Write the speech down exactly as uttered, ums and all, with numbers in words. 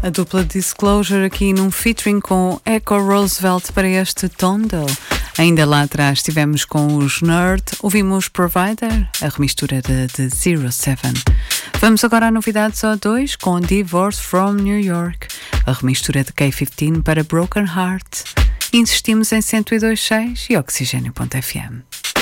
A dupla Disclosure aqui num featuring com Echo Roosevelt para este Tondo. Ainda lá atrás estivemos com os Nerd, ouvimos Provider, a remistura de, de Zero Seven. Vamos agora a novidades O dois com Divorce from New York, a remistura de K quinze para Broken Heart. Insistimos em cento e dois ponto seis e Oxigênio ponto F M.